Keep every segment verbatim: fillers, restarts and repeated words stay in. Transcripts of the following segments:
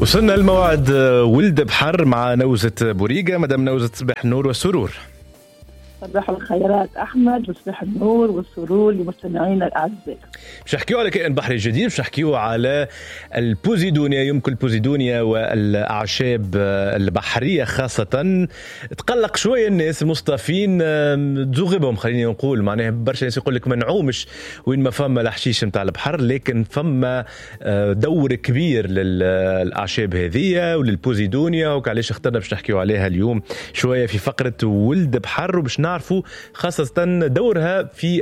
وصلنا الموعد ولد بحر مع نوزة بوريقة. مدام نوزة، صباح النور والسرور. صباح الخيرات أحمد، وصباح النور والسرور لمستمعينا الأعزاء. مش نحكيو على كائن بحري جديد، مش نحكيو على البوزيدونيا. يمكن البوزيدونيا والأعشاب البحرية خاصة تقلق شوية الناس المصطافين، تزوغبهم خليني نقول. معناها برشا ناس يقول لك منعومش وين ما فما الحشيش متاع البحر، لكن فما دور كبير للأعشاب هذه وللبوزيدونيا، وعلاش اخترنا باش نحكيو عليها اليوم شوية في فقرة ولد بحر، وباش نعرفوا خاصة دورها في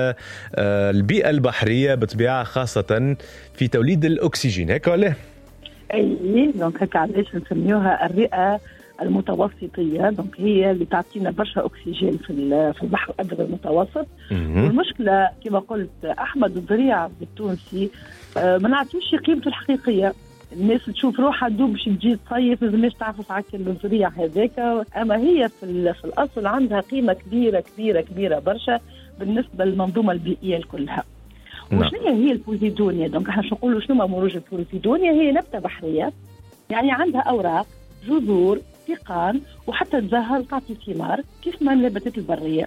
البيئة البحرية بطبيعة، خاصة في توليد الأكسجين. هيك ولا؟ أي دونك هيك علاش نسميوها الرئة المتوسطية. دونك هي اللي تعطينا برشا أكسجين في في البحر الأبيض المتوسط. والمشكلة كما قلت أحمد، الزريعة بالتونسي ما نعطيوش قيمته الحقيقية. الناس تشوف روحها دوب باش تجي تصيف، لازمش تعرف عكل الزريعة هذاك، اما هي في, في الاصل عندها قيمه كبيره كبيره كبيره برشا بالنسبه للمنظومه البيئيه كلها. وشنو هي البوزيدونيا؟ دونك احنا شنو نقولوا شنو مروج البوزيدونيا؟ هي نبته بحريه، يعني عندها اوراق، جذور، سيقان، وحتى تزهر تعطي ثمار كيف ما النباتات البريه.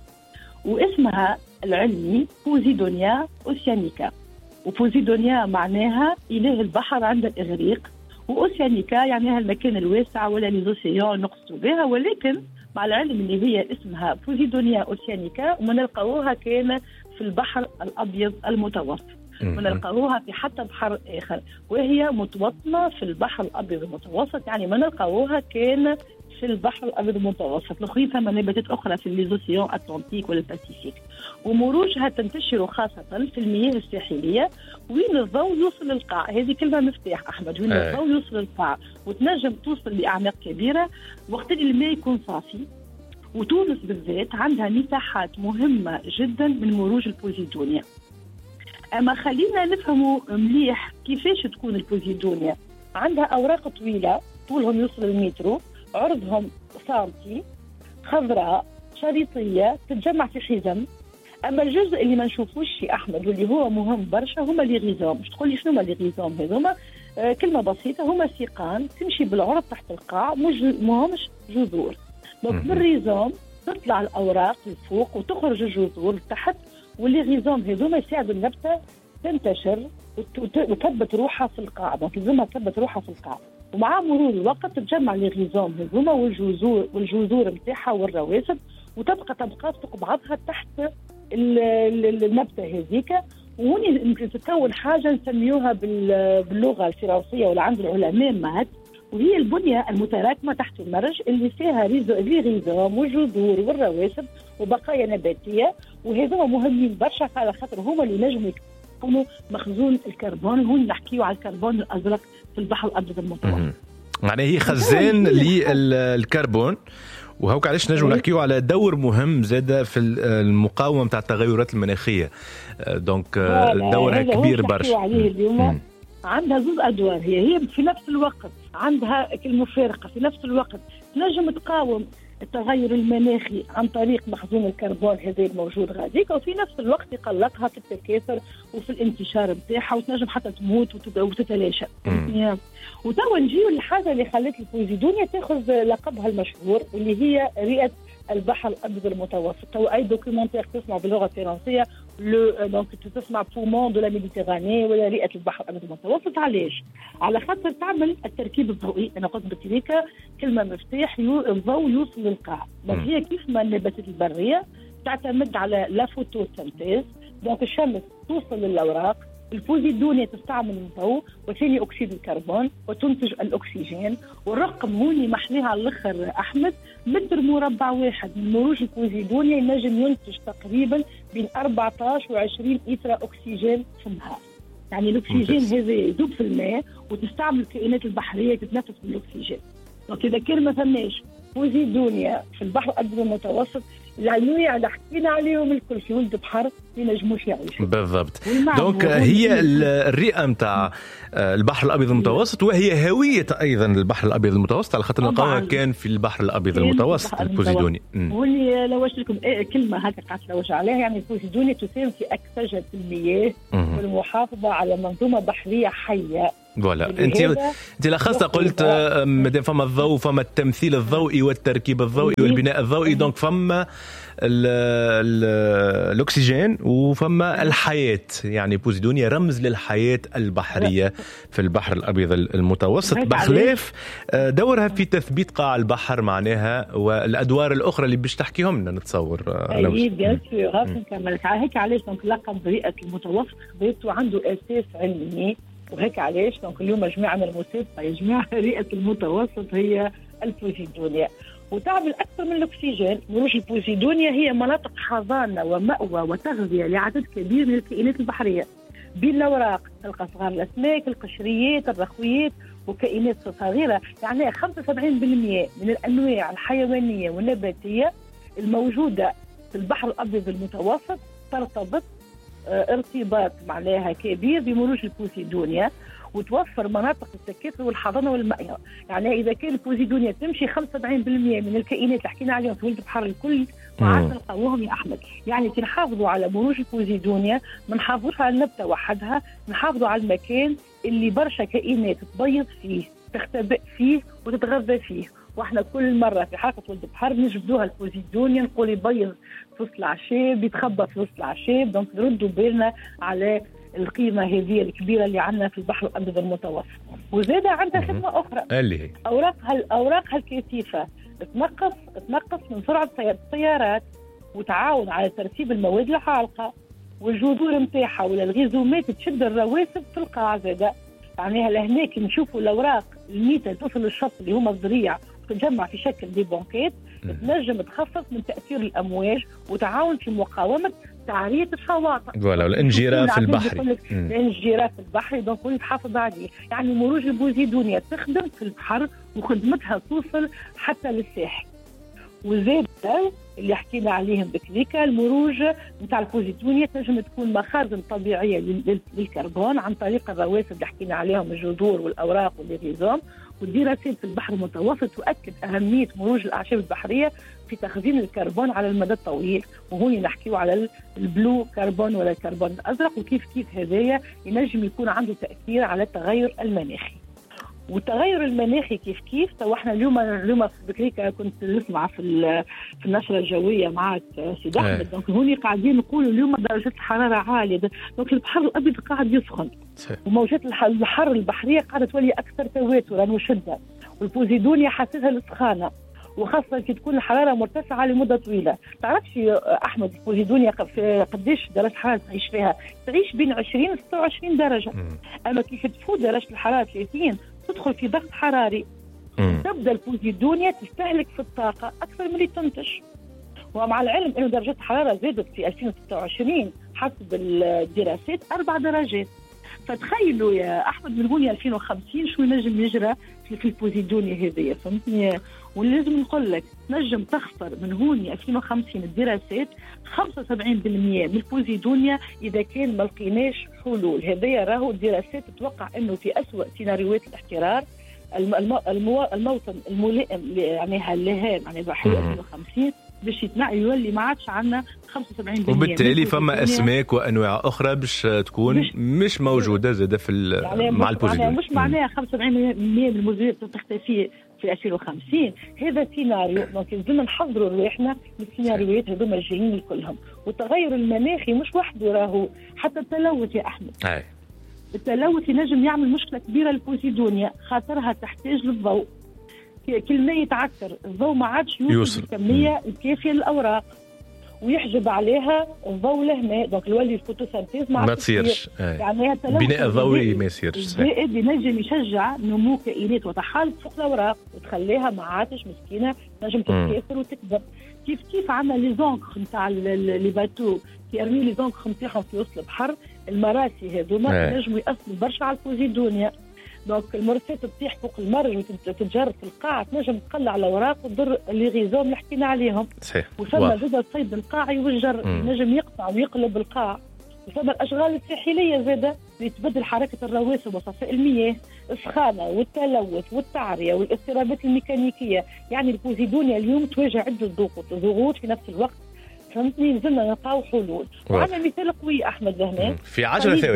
واسمها العلمي بوزيدونيا اوسيانيكا. وبوزيدونيا معناها إله البحر عند الإغريق، وأوسيانيكا يعني المكان الواسع ولا ليزوسيون نقصد بها. ولكن مع العلم اللي هي اسمها بوزيدونيا أوسيانيكا وما نلقاوها كان في البحر الأبيض المتوسط، ونلقاوها في حتى بحر آخر، وهي متوطنة في البحر الأبيض المتوسط، يعني ما نلقاوها كان في البحر الأبيض المتوسط. لخير ثم نباتات أخرى في الليزوسيون أتلانتيك والباسيفيك. ومروجها تنتشر خاصة في المياه الساحلية وين الضوء يوصل للقاع. هذه كلمة مفتاح أحمد، وين أي. الضوء يوصل للقاع، وتنجم توصل لأعماق كبيرة وقت اللي الماء يكون صافي. وتونس بالذات عندها مساحات مهمة جدا من مروج البوزيدونيا. أما خلينا نفهموا مليح كيفاش تكون البوزيدونيا. عندها أوراق طويلة طولهم يوصل المترو، عرضهم سنتي، خضراء شريطية، تتجمع في حزم. أما الجزء اللي ما نشوفوش يا أحمد واللي هو مهم برشا هما لي غيزوم. مش تقولي شنو هما لي غيزوم هذوما؟ آه كلمة بسيطة، هما سيقان تمشي بالعرض تحت القاع، مش مهمش جذور. دونك بالريزوم تطلع الأوراق لفوق وتخرج الجذور لتحت، واللي غيزوم هذوما يساعدوا النبتة تنتشر وتثبت روحها في القاع. دونك لازمها تثبت روحها في القاع، ومع مرور الوقت تتجمع لي غيزوم هذوما والجذور والجذور نتاعها والرواسب، وتبقى طبقات فوق بعضها تحت النبته هذيك. وهوني يمكن تتكون حاجه نسميوها باللغه الفرنسيه ولا عند العلماء مات، وهي البنيه المتراكمه تحت المرج اللي فيها لي غيزوم والجذور والرواسب وبقايا نباتيه. وهذوما مهمين برشا على خاطر هما اللي نجموا يكونوا مخزون الكربون. هون نحكيو على الكربون الازرق في البحر الابيض المتوسط، معناها هي خزان للكربون. وهوك علاش نجم نحكيو على دور مهم زاده في المقاومه نتاع التغيرات المناخيه. دونك دورها كبير برشا. اليوم عندها زوج ادوار، هي هي في نفس الوقت عندها المفارقه، في نفس الوقت تنجم تقاوم التغير المناخي عن طريق مخزون الكربون هذا الموجود غاديك، وفي نفس الوقت يقلقها في التكاثر وفي الانتشار نتاعها، وتنجم حتى تموت وتتلاشى. وتوا نجيو للحاجه اللي خلت البوزيدونيا تاخذ لقبها المشهور اللي هي رئه البحر الابيض المتوسط. تو اي دوكيومنتير تسمع باللغه الفرنسيه لو دونك تسمع بومون دو لا ميديتيراني ولا رئه البحر الابيض المتوسط. علاش؟ على خاطر تعمل التركيب الضوئي. انا قلت بتريكا كلمه مفتاح، الضوء يوصل للقاع. دونك هي كيف ما النباتات البريه تعتمد على لا فوتوسينثيز، دونك الشمس توصل للاوراق. البوزيدونيا تستعمل الضوء وثاني أكسيد الكربون وتنتج الأكسجين. والرقم هوني محليها على الآخر أحمد، متر مربع واحد من مروج البوزيدونيا ينجم ينتج تقريبا بين أربعة عشر وعشرين إثرة أكسجين في النهار. يعني الأكسجين هذا يذوب في الماء وتستعمل الكائنات البحرية تتنفس بالأكسجين. وكذا كان ما فماش بوزيدونيا في البحر الأبيض المتوسط، العنوية اللي حكينا عليهم الكل في ولد بحر ينجموش يعيشوا بالضبط. دونك هي الرئة متاع البحر الأبيض المتوسط، وهي هوية أيضا للبحر الأبيض المتوسط على خاطر نلقاها كان في البحر الأبيض المتوسط البوزيدوني. واللي لو لكم كلمة هكا قاعد لوش عليها، يعني البوزيدوني تساهم في أكسجة المياه والمحافظة على منظومة بحرية حية فوالا. انت انت لخصت قلت مادام فما الضوء فما التمثيل الضوئي والتركيب الضوئي والبناء الضوئي، دونك فما الاكسجين وفما الحياه، يعني بوزيدونيا رمز للحياه البحريه في البحر الابيض المتوسط، بخلاف دورها في تثبيت قاع البحر معناها والادوار الاخرى اللي باش تحكيهم لنا نتصور. اي بيان سور غادي نكمل هيك. علاش دونك لقب رئه المتوسط خذيته عنده اساس علمي، وهيك علاش دونك اليوم جماعه المسابقه يا جماعه رئه المتوسط هي البوزيدونيا، وتعمل أكثر من الأكسجين. مروج البوزيدونيا هي مناطق حضانة ومأوى وتغذية لعدد كبير من الكائنات البحرية، بين الأوراق تلقى صغار الأسماك، القشريات، الرخويات وكائنات صغيرة. يعني خمسة وسبعين بالمئة من الأنواع الحيوانية والنباتية الموجودة في البحر الأبيض المتوسط ترتبط اه ارتباط معناها كبير بمروج البوزيدونيا، وتوفر مناطق التكاثر والحضانه والمأوى. يعني اذا كان البوزيدونيا تمشي خمسة وسبعين بالمئة من الكائنات اللي حكينا عليهم في ولد البحر الكل ما عاد نلقاوهم يا احمد. يعني تنحافظوا على مروج البوزيدونيا، ما نحافظوش على النبته وحدها، نحافظوا على المكان اللي برشا كائنات تبيض فيه، تختبئ فيه وتتغذى فيه. واحنا كل مره في حلقه ولد البحر نجبدوها البوزيدونيا، نقول يبيض في وسط العشاب، يتخبى في وسط العشاب. دونك نردوا بالنا على القيمة هذه الكبيرة اللي عندنا في البحر الأبيض المتوسط. وزادة عندها خدمة أخرى، اللي هي أوراقها الأوراقها الكثيفة تنقص تنقص من سرعة السيارات، وتعاون على ترتيب المواد العالقة، والجذور نتاعها ولا الغيزومات تشد الرواسب في القاع. زادة يعني لهناك نشوفوا الأوراق الميتة توصل للشط اللي هما الضريع وتتجمع في شكل دي بونكيت، تنجم تخفف من تأثير الأمواج وتعاون في مقاومة تعرية الشواطئ. ولا الانجراف في البحر، الانجراف في البحر دونك يتحافظ عليه. يعني مروج البوزيدونيا تخدم في البحر وخدمتها توصل حتى للساحل. وزاد اللي حكينا عليهم بكريكا، المروج نتاع البوزيدونيا تنجم تكون مخازن طبيعيه للكربون عن طريق الرواسب اللي حكينا عليهم، الجذور والاوراق والريزوم. والدراسات في البحر المتوسط تؤكد أهمية مروج الأعشاب البحرية في تخزين الكربون على المدى الطويل، وهون نحكيو على البلو كربون ولا الكربون الأزرق، وكيف كيف هذايا ينجم يكون عنده تأثير على التغير المناخي. والتغير المناخي كيف كيف تو احنا اليوم اليوم في بكريكا كنت نسمع في في النشره الجويه معك سيد احمد. دونك هوني قاعدين نقولوا اليوم درجه الحراره عاليه، دونك البحر الابيض قاعد يسخن، وموجات البحر البحريه قاعده تولي اكثر تواترا وشده، والبوزيدونيا حاسسها السخانه، وخاصه كي تكون الحراره مرتفعه لمده طويله. تعرفش احمد البوزيدونيا قديش درجه الحراره تعيش فيها؟ تعيش بين عشرين و ستة وعشرين درجه. اما كيف تفوت درجه الحراره ثلاثين تدخل في ضغط حراري، تبدا البوزيدونيا تستهلك في الطاقه اكثر من اللي تنتج. ومع العلم انه درجه الحراره زادت في ألفين وستة وعشرين حسب الدراسات أربع درجات. فتخيلوا يا احمد من هون ألفين وخمسين شو ينجم يجرى في البوزيدونيا هذه، فهمتني؟ ولازم نقول لك نجم تخسر من هون ألفين وخمسين الدراسات خمسة وسبعين بالمئة من البوزيدونيا اذا كان ما لقيناش حلول. هذايا راهو الدراسات تتوقع انه في اسوأ سيناريوهات الاحترار الموطن الملائم يعني اللهام يعني بحر ألفين وخمسين باش يتنع يولي ما عادش عندنا خمسة وسبعين بالمئة، وبالتالي فما اسماك وانواع اخرى باش تكون مش, مش موجوده زاده في يعني مع البوزيدونيا. مش معناها خمسة وسبعين بالمئة من الموجودات تختفي في ألفين وخمسين. هذا سيناريو، دونك لازم نحضروا رواحنا للسيناريوهات هذوما الجايين كلهم. والتغير المناخي مش وحده راهو، حتى التلوث يا احمد. أي. التلوث ينجم يعمل مشكله كبيره للبوزيدونيا، خاطرها تحتاج للضوء. كل ما يتعكر الضوء ما عادش يوصل الكميه الكافيه للاوراق، ويحجب عليها الضوء لهنا، دونك الولي الفوتوسينثيز ما تصيرش. يعني بناء الضوئي ما يصيرش. الزائد ينجم يشجع نمو كائنات وتحالف فوق الاوراق وتخليها ما عادش مسكينه نجم تتكاثر وتكبر. كيف كيف عندنا لي زونكر نتاع لي باتو كيرمي لي زونكر نتاعهم في وسط البحر، المراسي هذوما ينجموا ياثروا برشا على البوزيدونيا. دونك المرسات تطيح فوق المرج وتتجرد في القاع، تنجم تقلع الاوراق وتضر اللي غيزوم اللي حكينا عليهم. وثم زاد الصيد القاعي والجر ينجم يقطع ويقلب القاع. وثم الاشغال الساحليه زاده اللي تبدل حركه الرواسب وصفاء المياه، السخانه والتلوث والتعريه والاضطرابات الميكانيكيه. يعني البوزيدونيا اليوم تواجه عده ضغوط ضغوط في نفس الوقت، فهمتني؟ لازمنا نلقاو حلول. وعندنا مثال قوي احمد لهنا في عشر ثواني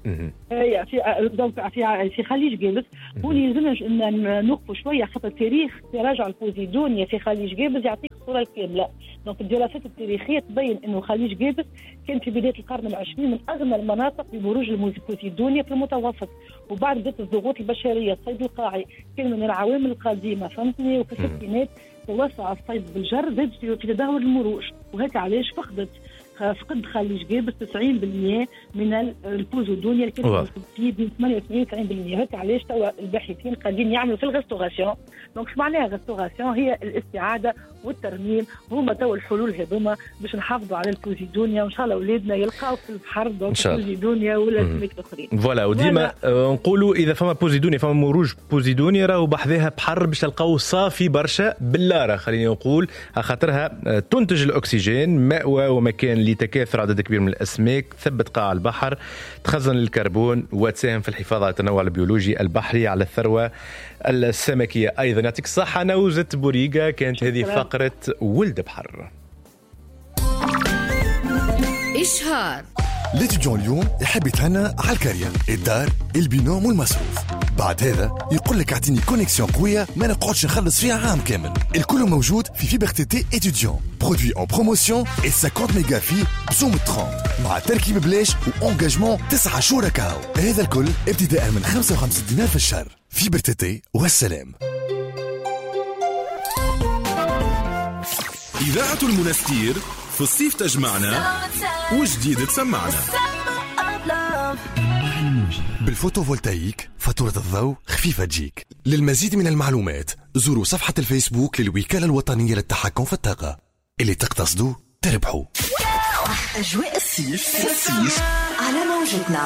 هي في دونك في في خليج جابس هون يلزمنا ان نوقفوا شويه خاطر تاريخ تراجع البوزيدونيا في خليج جابس يعطيك الصوره الكامله. دونك الدراسات التاريخيه تبين انه خليج جابس كان في بدايه القرن العشرين من اغنى المناطق ببروج البوزيدونيا في المتوسط، وبعد بدات الضغوط البشريه الصيد القاعي كان من العوامل القديمه فهمتني، وفي الستينات توسع الصيد بالجر زاد في تدهور المروج، وهيك علاش فقدت فقد خليج جابس تسعين بالمئة من البوزيدونيا اللي كانت في بين ثمانية وثمانين وتسعين بالمئة. هيك علاش توا الباحثين قاعدين يعملوا في الغستوراسيون. دونك شو معناها غستوراسيون؟ هي الاستعاده والترميم، هما توا الحلول هذوما باش نحافظوا على البوزيدونيا، وان شاء الله اولادنا يلقاو في البحر دونك البوزيدونيا ولا سمك اخرين. فوالا وديما نقولوا اذا فما بوزيدونيا فما مروج بوزيدونيا راهو بحذاها بحر باش تلقاو صافي برشا باللاره، خليني نقول خاطرها تنتج الاكسجين، مأوى ومكان لتكاثر عدد كبير من الاسماك، تثبت قاع البحر، تخزن الكربون وتساهم في الحفاظ على التنوع البيولوجي البحري، على الثروه السمكيه ايضا. يعطيك الصحه نوزة بوريقه، كانت هذه فقره ولد بحر. إشهار ليتيديون اليوم يحب يتهنى على الكارير، الدار، البينوم والمصروف. بعد هذا يقول لك اعطيني كونيكسيون قويه ما نقعدش نخلص فيها عام كامل. الكل موجود في فيبر تي تي إتيديون، برودوي اون بروموسيون اي خمسين ميجا في بسوم ثلاثين مع تركيب بلاش وانجاجمون تسعة شهور كاو. هذا الكل ابتداء من خمسة وخمسين دينار في الشهر. فيبر تي تي والسلام. إذاعة المنستير في الصيف تجمعنا وجديد تسمعنا. بالفوتوفولتايك فاتورة الضوء خفيفة تجيك. للمزيد من المعلومات زوروا صفحة الفيسبوك للوكالة الوطنية للتحكم في الطاقة. اللي تقتصدوا تربحوا. أجواء الصيف الصيف على موجتنا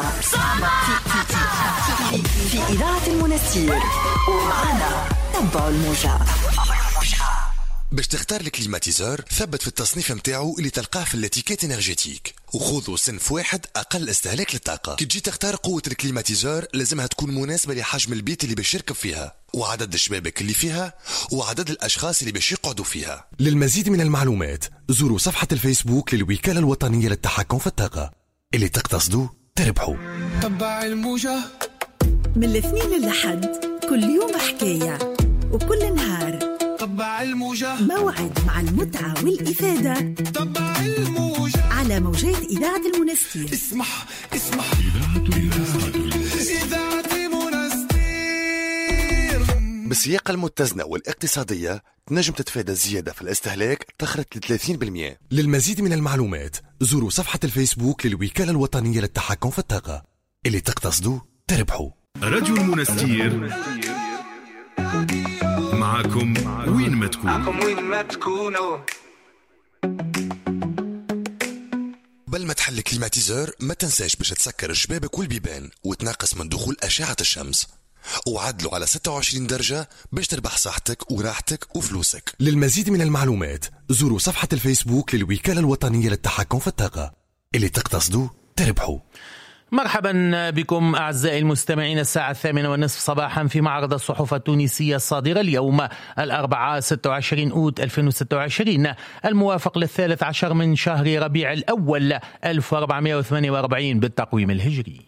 في, في, في, في إذاعة المنستير، ومعنا تبعوا الموجة. باش تختار الكليماتيزور ثبت في التصنيف متاعو اللي تلقاه في الاتيكيت انرجيتيك، وخذوا صنف واحد اقل استهلاك للطاقه. كي تجي تختار قوه الكليماتيزور لازمها تكون مناسبه لحجم البيت اللي باش يركب فيها، وعدد الشبابك اللي فيها، وعدد الاشخاص اللي باش يقعدوا فيها. للمزيد من المعلومات زوروا صفحه الفيسبوك للوكاله الوطنيه للتحكم في الطاقه. اللي تقتصدوا تربحوا. تبع الموجه من الاثنين للحد، كل يوم حكايه وكل نهار تبع الموجة، موعد مع المتعة والإفادة. تبع الموجة على موجات إذاعة المنستير. اسمح اسمح إذاعة المنستير. بالسياقة المتزنة والاقتصادية تنجم تتفادى الزيادة في الاستهلاك تخرج ل ثلاثين بالمئة. للمزيد من المعلومات زوروا صفحة الفيسبوك للوكالة الوطنية للتحكم في الطاقة. اللي تقتصدوا تربحوا. راديو المنستير معكم وين ما تكونوا. وين ما تكونوا. قبل ما تحل الكليماتيزور ما تنساش باش تسكر الشبابك والبيبان وتناقص من دخول أشعة الشمس، وعدلوا على ستة وعشرين درجة باش تربح صحتك وراحتك وفلوسك. للمزيد من المعلومات زوروا صفحة الفيسبوك للوكالة الوطنية للتحكم في الطاقة. اللي تقتصدوا تربحوا. مرحبا بكم أعزائي المستمعين. الساعة الثامنة والنصف صباحا في معرض الصحف التونسية الصادرة اليوم الأربعاء ستة وعشرين أوت ألفين وستة وعشرين الموافق للثالث عشر من شهر ربيع الأول ألف وأربعمائة وثمانية وأربعين بالتقويم الهجري.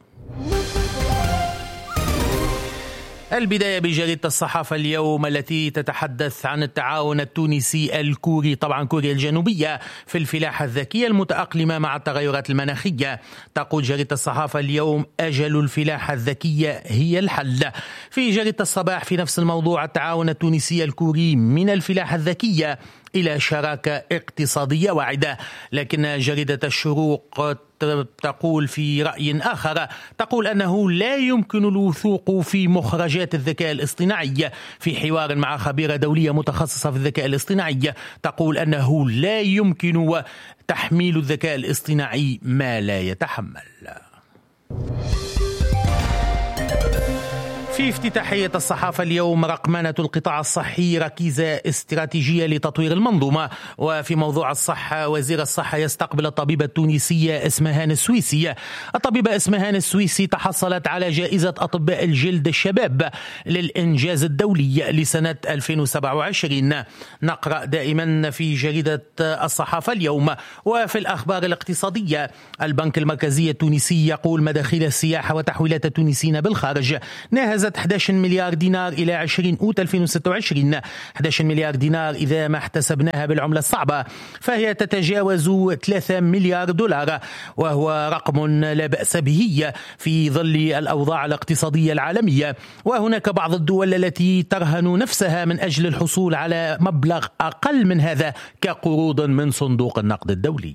البداية بجريدة الصحافة اليوم التي تتحدث عن التعاون التونسي الكوري، طبعا كوريا الجنوبية، في الفلاحة الذكية المتأقلمة مع التغيرات المناخية. تقول جريدة الصحافة اليوم أجل الفلاحة الذكية هي الحل. في جريدة الصباح في نفس الموضوع التعاون التونسي الكوري من الفلاحة الذكية إلى شراكة اقتصادية واعدة. لكن جريدة الشروق تقول في رأي آخر، تقول أنه لا يمكن الوثوق في مخرجات الذكاء الاصطناعي. في حوار مع خبيرة دولية متخصصة في الذكاء الاصطناعي تقول أنه لا يمكن تحميل الذكاء الاصطناعي ما لا يتحمل. في افتتاحية الصحافة اليوم رقمنة القطاع الصحي ركيزة استراتيجية لتطوير المنظومة. وفي موضوع الصحة، وزير الصحة يستقبل الطبيبة التونسية اسمهان السويسي. الطبيبة اسمهان السويسي تحصلت على جائزة أطباء الجلد الشباب للإنجاز الدولي لسنة ألفين وسبعة وعشرين. نقرأ دائما في جريدة الصحافة اليوم. وفي الأخبار الاقتصادية، البنك المركزي التونسي يقول مداخيل السياحة وتحويلات التونسيين بالخارج ناهزت أحد عشر مليار دينار إلى عشرين أوت ألفين وستة وعشرين. أحد عشر مليار دينار إذا ما احتسبناها بالعملة الصعبة فهي تتجاوز ثلاثة مليار دولار، وهو رقم لا بأس به في ظل الأوضاع الاقتصادية العالمية. وهناك بعض الدول التي ترهن نفسها من أجل الحصول على مبلغ أقل من هذا كقروض من صندوق النقد الدولي.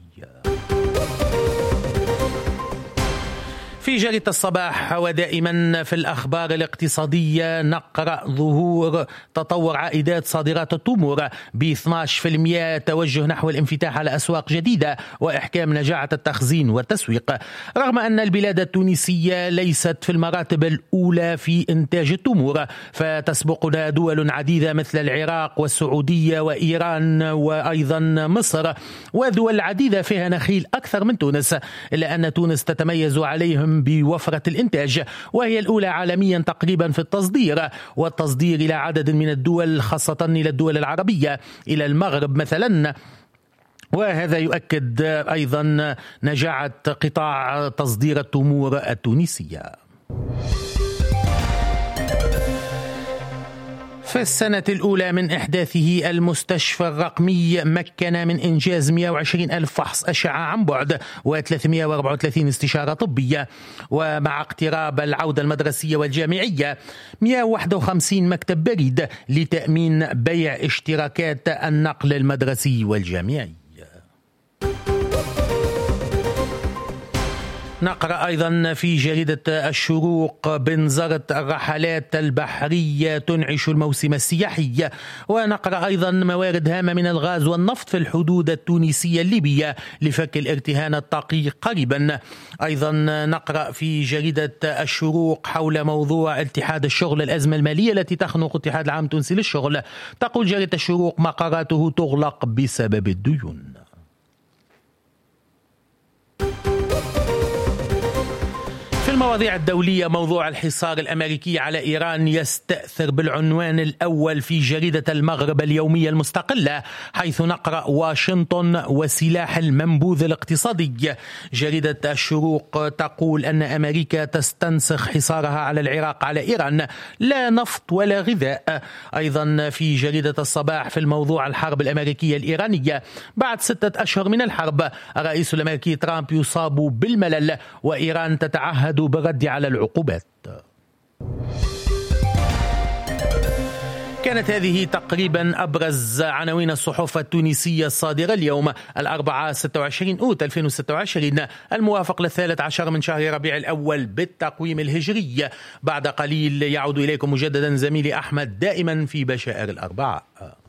في جريدة الصباح ودائما في الأخبار الاقتصادية نقرأ ظهور تطور عائدات صادرات التمور ب اثني عشر بالمئة، توجه نحو الانفتاح على أسواق جديدة وإحكام نجاعة التخزين والتسويق. رغم أن البلاد التونسية ليست في المراتب الأولى في إنتاج التمور، فتسبقنا دول عديدة مثل العراق والسعودية وإيران وأيضا مصر، ودول عديدة فيها نخيل أكثر من تونس، إلا أن تونس تتميز عليهم بوفرة الإنتاج، وهي الأولى عالميا تقريبا في التصدير، والتصدير إلى عدد من الدول خاصة إلى الدول العربية، إلى المغرب مثلا. وهذا يؤكد أيضا نجاعة قطاع تصدير التمور التونسية. في السنة الأولى من إحداثه المستشفى الرقمي مكن من إنجاز مئة وعشرين ألف فحص أشعة عن بعد وثلاثمئة وأربعة وثلاثين استشارة طبية. ومع اقتراب العودة المدرسية والجامعية مئة وواحد وخمسين مكتب بريد لتأمين بيع اشتراكات النقل المدرسي والجامعي. نقرأ أيضا في جريدة الشروق بنزرت الرحلات البحرية تنعش الموسم السياحي. ونقرأ أيضا موارد هامة من الغاز والنفط في الحدود التونسية الليبية لفك الارتهان الطاقي قريبا. أيضا نقرأ في جريدة الشروق حول موضوع اتحاد الشغل الأزمة المالية التي تخنق اتحاد العام التونسي للشغل. تقول جريدة الشروق مقراته تغلق بسبب الديون. في المواضيع الدولية، موضوع الحصار الأمريكي على إيران يستأثر بالعنوان الأول في جريدة المغرب اليومية المستقلة، حيث نقرأ واشنطن وسلاح المنبوذ الاقتصادي. جريدة الشروق تقول أن أمريكا تستنسخ حصارها على العراق على إيران، لا نفط ولا غذاء. أيضا في جريدة الصباح في الموضوع الحرب الأمريكية الإيرانية، بعد ستة أشهر من الحرب الرئيس الأمريكي ترامب يصاب بالملل وإيران تتعهد بالرد على العقوبات. كانت هذه تقريبا أبرز عناوين الصحف التونسية الصادرة اليوم الأربعاء ستة وعشرين أوت ألفين وستة وعشرين، الموافق للثالث عشر من شهر ربيع الأول بالتقويم الهجري. بعد قليل يعود إليكم مجددا زميلي أحمد دائما في بشائر الأربعاء.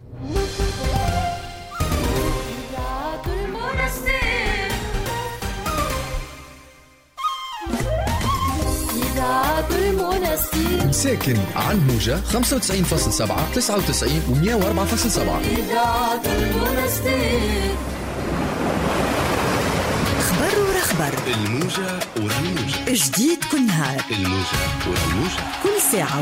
ساكن على الموجة خمسة وتسعين فاصلة سبعة تسعة وتسعين ومئة وأربعة فاصلة سبعة. خبر ورا خبر، الموجة ورا الموجة، جديد كل نهار، الموجة ورا الموجة، كل ساعة